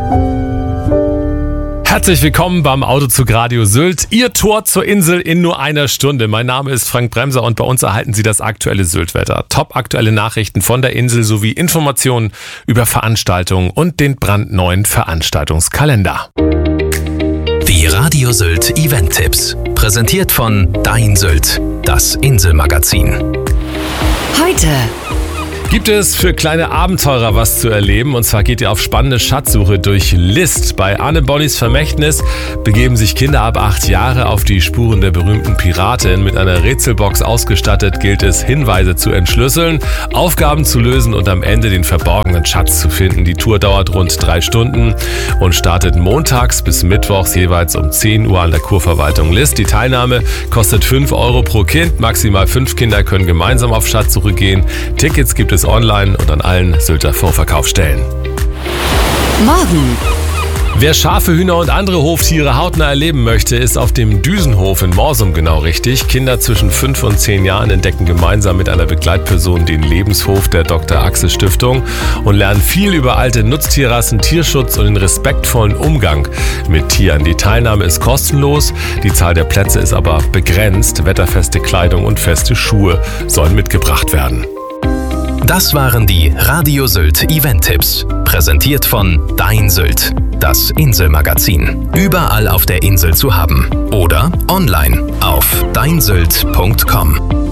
Herzlich willkommen beim Autozug Radio Sylt. Ihr Tor zur Insel in nur einer Stunde. Mein Name ist Frank Bremser und bei uns erhalten Sie das aktuelle Sylt-Wetter. Top-aktuelle Nachrichten von der Insel sowie Informationen über Veranstaltungen und den brandneuen Veranstaltungskalender. Die Radio Sylt Event-Tipps. Präsentiert von Dein Sylt, das Inselmagazin. Heute gibt es für kleine Abenteurer was zu erleben, und zwar geht ihr auf spannende Schatzsuche durch List. Bei Anne Bonnies Vermächtnis begeben sich Kinder ab 8 Jahre auf die Spuren der berühmten Piratin. Mit einer Rätselbox ausgestattet gilt es, Hinweise zu entschlüsseln, Aufgaben zu lösen und am Ende den verborgenen Schatz zu finden. Die Tour dauert rund 3 Stunden und startet montags bis mittwochs jeweils um 10 Uhr an der Kurverwaltung List. Die Teilnahme kostet 5 Euro pro Kind. Maximal 5 Kinder können gemeinsam auf Schatzsuche gehen. Tickets gibt es online und an allen Sylter Vorverkaufsstellen. morgen. Wer Schafe, Hühner und andere Hoftiere hautnah erleben möchte, ist auf dem Düsenhof in Morsum genau richtig. Kinder zwischen 5 und 10 Jahren entdecken gemeinsam mit einer Begleitperson den Lebenshof der Dr. Axel Stiftung und lernen viel über alte Nutztierrassen, Tierschutz und den respektvollen Umgang mit Tieren. Die Teilnahme ist kostenlos, die Zahl der Plätze ist aber begrenzt. Wetterfeste Kleidung und feste Schuhe sollen mitgebracht werden. Das waren die Radio Sylt Event-Tipps. Präsentiert von Dein Sylt, das Inselmagazin. Überall auf der Insel zu haben. Oder online auf deinsylt.com.